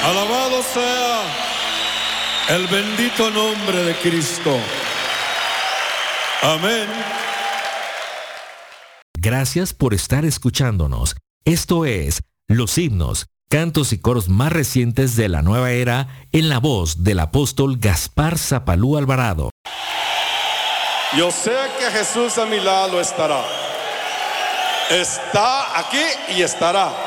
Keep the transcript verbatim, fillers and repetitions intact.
Alabado sea el bendito nombre de Cristo. Amén. Gracias por estar escuchándonos. Esto es Los Himnos, cantos y coros más recientes de la nueva era en la voz del apóstol Gaspar Zapalú Alvarado. Yo sé que Jesús a mi lado estará. Está aquí y estará.